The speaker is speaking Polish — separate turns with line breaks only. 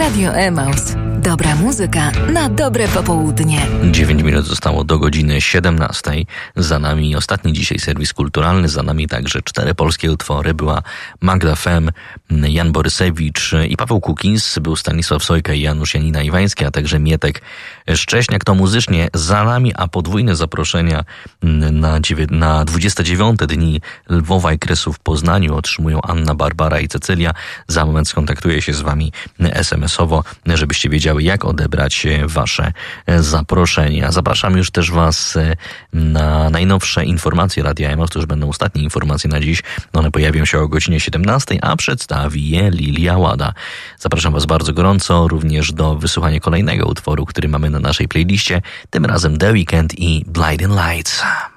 Radio Emaus. Dobra muzyka na dobre popołudnie.
9 minut zostało do godziny 17. Za nami ostatni dzisiaj serwis kulturalny, za nami także 4 polskie utwory. Była Magda Fem, Jan Borysewicz i Paweł Kukiz, był Stanisław Sojka i Janusz Janina Iwański, a także Mietek Szcześniak. To muzycznie za nami, a podwójne zaproszenia na 29 dni Lwowa i Kresu w Poznaniu otrzymują Anna, Barbara i Cecylia. Za moment skontaktuję się z wami SMS-owo, żebyście wiedziały, jak odebrać wasze zaproszenia. Zapraszam już też was na najnowsze informacje Radia Emaus. To już będą ostatnie informacje na dziś. One pojawią się o godzinie 17, a przedstawi je Lilia Łada. Zapraszam was bardzo gorąco również do wysłuchania kolejnego utworu, który mamy na naszej playliście. Tym razem The Weeknd i Blinding Lights.